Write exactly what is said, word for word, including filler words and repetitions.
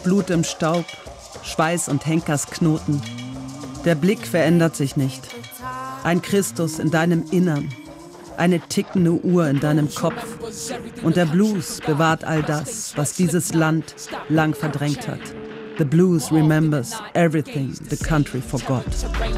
Blut im Staub, Schweiß und Henkersknoten. Der Blick verändert sich nicht. Ein Christus in deinem Innern, eine tickende Uhr in deinem Kopf. Und der Blues bewahrt all das, was dieses Land lang verdrängt hat. The blues remembers everything the country forgot.